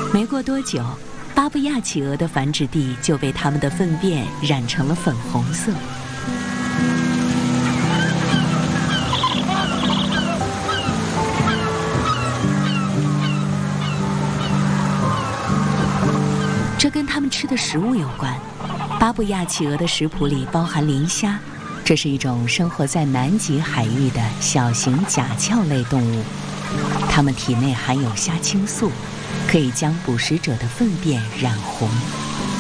没过多久，巴布亚企鹅的繁殖地就被它们的粪便染成了粉红色。这跟它们吃的食物有关。巴布亚企鹅的食谱里包含磷虾，这是一种生活在南极海域的小型甲壳类动物。它们体内含有虾青素，可以将捕食者的粪便染红。